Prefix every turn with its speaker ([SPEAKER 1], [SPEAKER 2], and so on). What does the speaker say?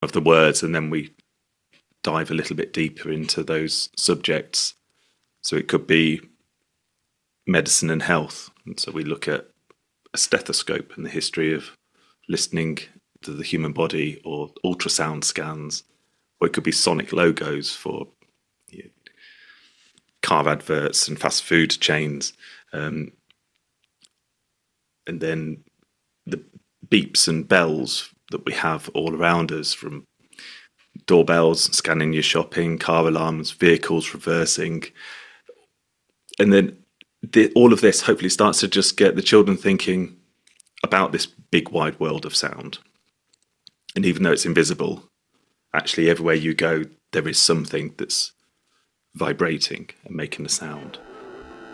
[SPEAKER 1] of the words, and then we dive a little bit deeper into those subjects. So it could be medicine and health. And so we look at a stethoscope and the history of listening to the human body, or ultrasound scans, or it could be sonic logos for car adverts and fast food chains. And then the beeps and bells that we have all around us, from doorbells scanning your shopping, car alarms, vehicles reversing. And then all of this hopefully starts to just get the children thinking about this big wide world of sound. And even though it's invisible, actually everywhere you go, there is something that's vibrating and making a sound.